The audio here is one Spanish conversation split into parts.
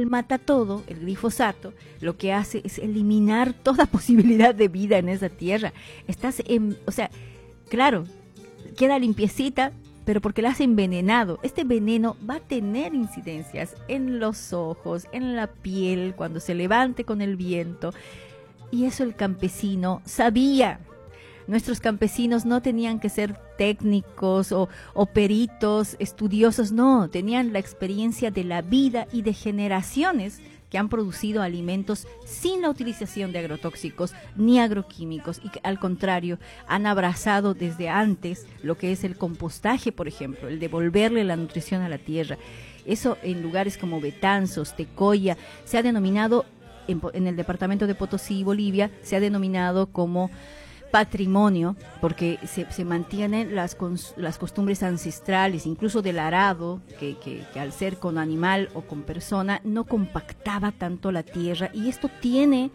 mata todo, el glifosato, lo que hace es eliminar toda posibilidad de vida en esa tierra. O sea, claro, queda limpiecita, pero porque la has envenenado. Este veneno va a tener incidencias en los ojos, en la piel, cuando se levante con el viento. Y eso el campesino sabía. Nuestros campesinos no tenían que ser técnicos o peritos, estudiosos, no, tenían la experiencia de la vida y de generaciones que han producido alimentos sin la utilización de agrotóxicos ni agroquímicos y que al contrario han abrazado desde antes lo que es el compostaje, por ejemplo, el devolverle la nutrición a la tierra. Eso en lugares como Betanzos, Tecoya, se ha denominado, en el departamento de Potosí, Bolivia, se ha denominado como patrimonio, porque se mantienen las costumbres ancestrales, incluso del arado, que al ser con animal o con persona no compactaba tanto la tierra, y esto tiene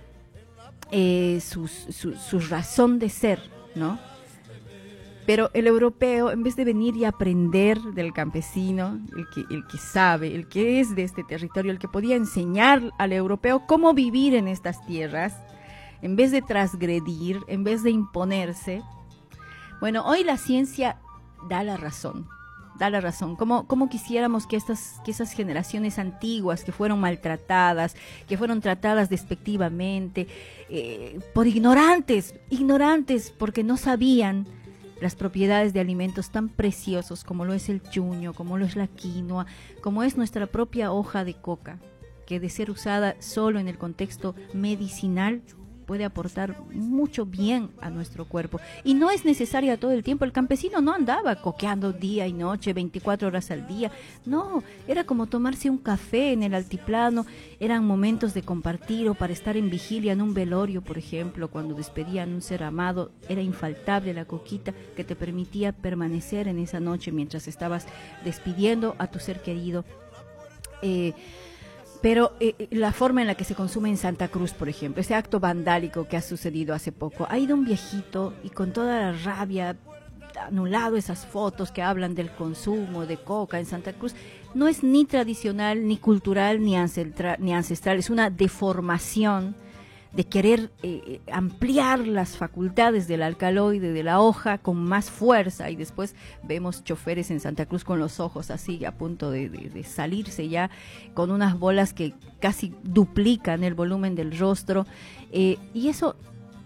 su razón de ser, ¿no? Pero el europeo, en vez de venir y aprender del campesino, el que sabe, el que es de este territorio, el que podía enseñar al europeo cómo vivir en estas tierras, en vez de transgredir, en vez de imponerse. Bueno, hoy la ciencia da la razón. Como quisiéramos que esas generaciones antiguas que fueron maltratadas, que fueron tratadas despectivamente, por ignorantes, porque no sabían las propiedades de alimentos tan preciosos como lo es el chuño, como lo es la quinoa, como es nuestra propia hoja de coca, que de ser usada solo en el contexto medicinal puede aportar mucho bien a nuestro cuerpo. Y no es necesaria todo el tiempo. El campesino no andaba coqueando día y noche, 24 horas al día. No, era como tomarse un café en el altiplano. Eran momentos de compartir o para estar en vigilia en un velorio, por ejemplo, cuando despedían a un ser amado. Era infaltable la coquita que te permitía permanecer en esa noche mientras estabas despidiendo a tu ser querido. Pero la forma en la que se consume en Santa Cruz, por ejemplo, ese acto vandálico que ha sucedido hace poco, ha ido un viejito y con toda la rabia anulado esas fotos que hablan del consumo de coca en Santa Cruz. No es ni tradicional, ni cultural, ni ancestral, es una deformación de querer ampliar las facultades del alcaloide de la hoja con más fuerza, y después vemos choferes en Santa Cruz con los ojos así a punto de salirse ya, con unas bolas que casi duplican el volumen del rostro, y eso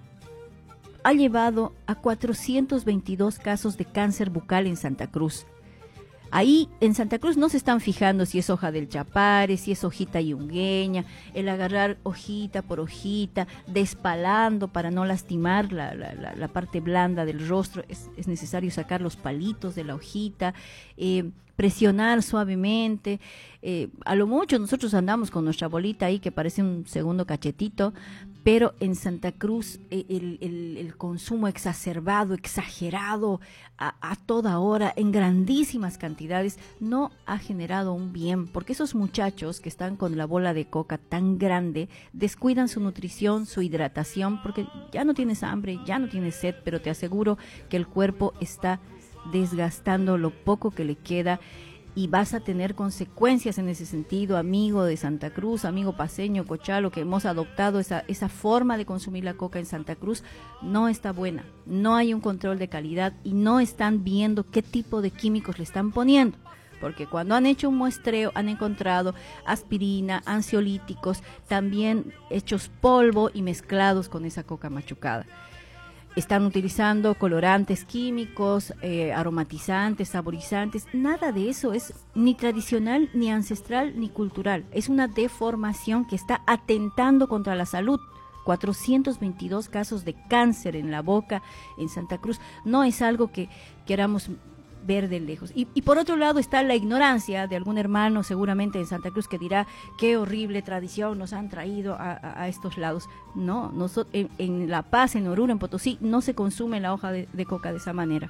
ha llevado a 422 casos de cáncer bucal en Santa Cruz. Ahí en Santa Cruz no se están fijando si es hoja del chapare, si es hojita yungueña, el agarrar hojita por hojita, despalando para no lastimar la parte blanda del rostro. Es necesario sacar los palitos de la hojita, presionar suavemente. A lo mucho nosotros andamos con nuestra bolita ahí que parece un segundo cachetito, pero en Santa Cruz el consumo exacerbado, exagerado a toda hora, en grandísimas cantidades, no ha generado un bien, porque esos muchachos que están con la bola de coca tan grande descuidan su nutrición, su hidratación, porque ya no tienes hambre, ya no tienes sed, pero te aseguro que el cuerpo está desgastando lo poco que le queda, y vas a tener consecuencias en ese sentido, amigo de Santa Cruz, amigo paceño, cochalo, que hemos adoptado esa forma de consumir la coca en Santa Cruz. No está buena, no hay un control de calidad y no están viendo qué tipo de químicos le están poniendo, porque cuando han hecho un muestreo han encontrado aspirina, ansiolíticos, también hechos polvo y mezclados con esa coca machucada. Están utilizando colorantes químicos, aromatizantes, saborizantes. Nada de eso es ni tradicional, ni ancestral, ni cultural. Es una deformación que está atentando contra la salud. 422 casos de cáncer en la boca en Santa Cruz. No es algo que queramos ver de lejos. Y por otro lado está la ignorancia de algún hermano seguramente en Santa Cruz que dirá qué horrible tradición nos han traído a estos lados. No, en La Paz, en Oruro, en Potosí, no se consume la hoja de coca de esa manera.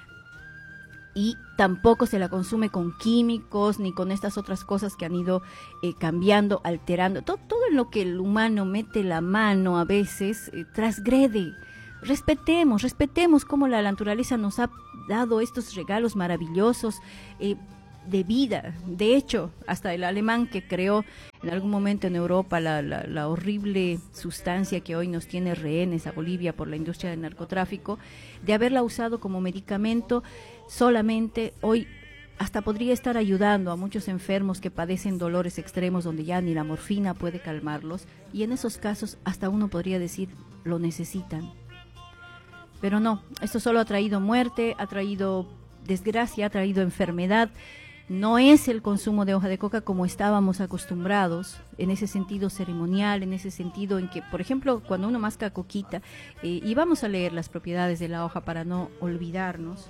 Y tampoco se la consume con químicos ni con estas otras cosas que han ido cambiando, alterando. Todo en lo que el humano mete la mano a veces transgrede. Respetemos cómo la naturaleza nos ha dado estos regalos maravillosos. de vida. De hecho, hasta el alemán que creó en algún momento en Europa la horrible sustancia que hoy nos tiene rehenes a Bolivia por la industria del narcotráfico, de haberla usado como medicamento solamente, hoy hasta podría estar ayudando a muchos enfermos que padecen dolores extremos donde ya ni la morfina puede calmarlos, y en esos casos hasta uno podría decir lo necesitan. Pero no, esto solo ha traído muerte, ha traído desgracia, ha traído enfermedad. No es el consumo de hoja de coca como estábamos acostumbrados, en ese sentido ceremonial, en ese sentido en que, por ejemplo, cuando uno masca coquita, y vamos a leer las propiedades de la hoja para no olvidarnos.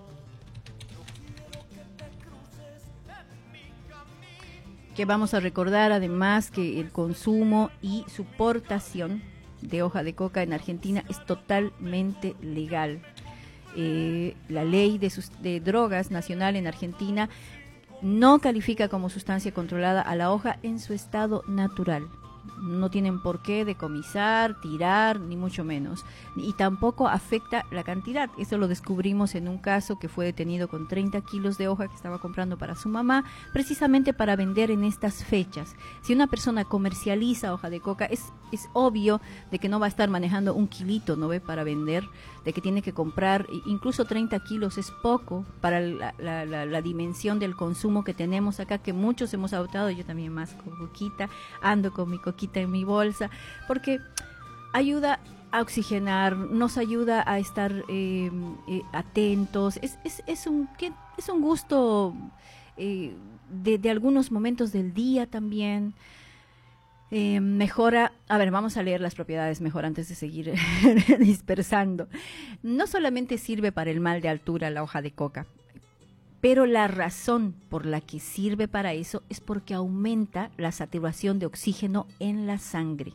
Que vamos a recordar además que el consumo y su portación de hoja de coca en Argentina es totalmente legal. La ley de drogas nacional en Argentina no califica como sustancia controlada a la hoja en su estado natural. No tienen por qué decomisar, tirar, ni mucho menos. Y tampoco afecta la cantidad. Eso lo descubrimos en un caso que fue detenido con 30 kilos de hoja que estaba comprando para su mamá, precisamente para vender en estas fechas. Si una persona comercializa hoja de coca, es obvio de que no va a estar manejando un kilito, ¿no ve?, para vender, de que tiene que comprar, incluso 30 kilos es poco para la dimensión del consumo que tenemos acá, que muchos hemos adoptado. Yo también masco coquita, ando con mi coquita en mi bolsa, porque ayuda a oxigenar, nos ayuda a estar atentos, es un gusto de algunos momentos del día también. Mejora, a ver, vamos a leer las propiedades mejor antes de seguir dispersando. No solamente sirve para el mal de altura la hoja de coca, pero la razón por la que sirve para eso es porque aumenta la saturación de oxígeno en la sangre.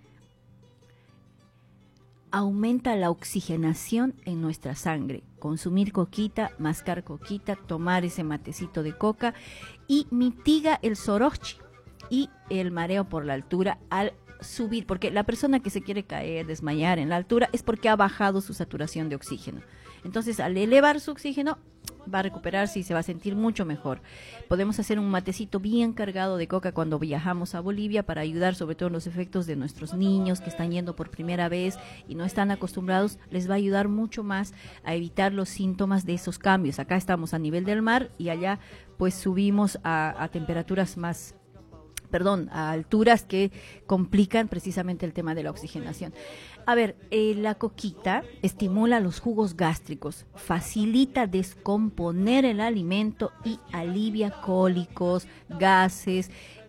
Aumenta la oxigenación en nuestra sangre. Consumir coquita, mascar coquita, tomar ese matecito de coca, y mitiga el soroche y el mareo por la altura al subir, porque la persona que se quiere caer, desmayar en la altura es porque ha bajado su saturación de oxígeno. Entonces, al elevar su oxígeno, va a recuperarse y se va a sentir mucho mejor. Podemos hacer un matecito bien cargado de coca cuando viajamos a Bolivia para ayudar sobre todo en los efectos de nuestros niños que están yendo por primera vez y no están acostumbrados. Les va a ayudar mucho más a evitar los síntomas de esos cambios. Acá estamos a nivel del mar y allá pues subimos a temperaturas más... a alturas que complican precisamente el tema de la oxigenación. A ver, la coquita estimula los jugos gástricos, facilita descomponer el alimento y alivia cólicos, gases,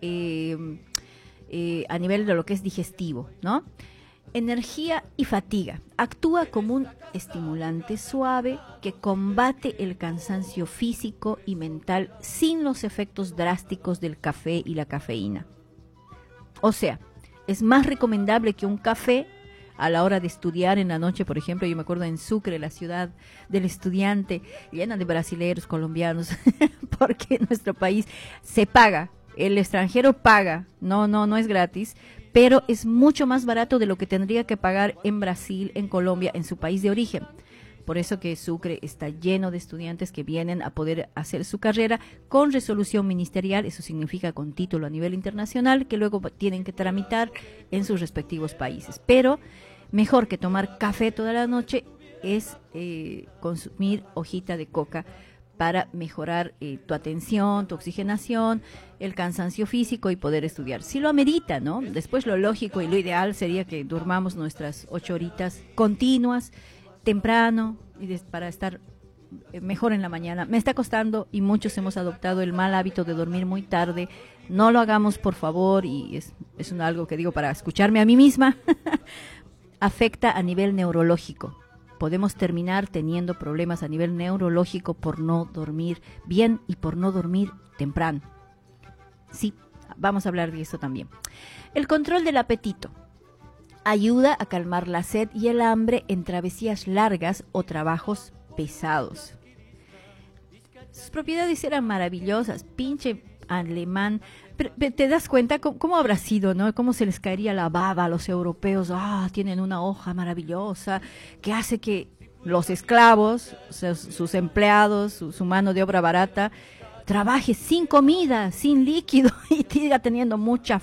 a nivel de lo que es digestivo, ¿no? Energía y fatiga. Actúa como un estimulante suave que combate el cansancio físico y mental sin los efectos drásticos del café y la cafeína. O sea, es más recomendable que un café a la hora de estudiar en la noche, por ejemplo. Yo me acuerdo en Sucre, la ciudad del estudiante, llena de brasileños, colombianos, porque en nuestro país se paga, el extranjero paga, no es gratis, pero es mucho más barato de lo que tendría que pagar en Brasil, en Colombia, en su país de origen. Por eso que Sucre está lleno de estudiantes que vienen a poder hacer su carrera con resolución ministerial, eso significa con título a nivel internacional, que luego tienen que tramitar en sus respectivos países. Pero mejor que tomar café toda la noche es consumir hojita de coca para mejorar tu atención, tu oxigenación, el cansancio físico y poder estudiar. Si lo amerita, ¿no? Después lo lógico y lo ideal sería que durmamos nuestras 8 horitas continuas, temprano, para estar mejor en la mañana. Me está costando y muchos hemos adoptado el mal hábito de dormir muy tarde. No lo hagamos, por favor, y es algo que digo para escucharme a mí misma. Afecta a nivel neurológico. Podemos terminar teniendo problemas a nivel neurológico por no dormir bien y por no dormir temprano. Sí, vamos a hablar de eso también. El control del apetito. Ayuda a calmar la sed y el hambre en travesías largas o trabajos pesados. Sus propiedades eran maravillosas, pinche alemán. Pero te das cuenta cómo habrá sido, ¿no? Cómo se les caería la baba a los europeos. Tienen una hoja maravillosa que hace que los esclavos, o sea, sus empleados, su mano de obra barata, trabaje sin comida, sin líquido y siga teniendo mucha